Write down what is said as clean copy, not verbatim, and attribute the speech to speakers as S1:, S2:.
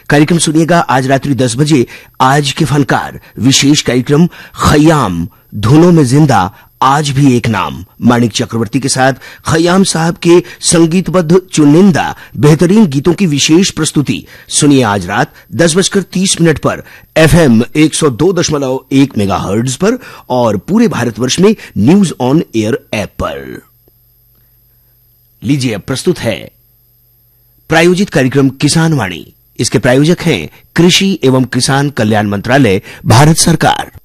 S1: कार्यक्रम सुनिएगा आज रात्रि 10 बजे आज के फनकार विशेष कार्यक्रम खयाम धुनों में जिंदा आज भी एक नाम माणिक चक्रवर्ती के साथ खयाम साहब के संगीतबद्ध चुनिंदा बेहतरीन गीतों की विशेष प्रस्तुति सुनिए आज रात 10:30 पर FM 102.1 मेगाहर्ट्ज पर और पूरे भारतवर्ष में न्यूज ऑन एयर ऐप पर। लीजिए अब प्रस्तुत है प्रायोजित कार्यक्रम किसान वाणी। इसके प्रायोजक हैं कृषि एवं किसान कल्याण मंत्रालय, भारत सरकार।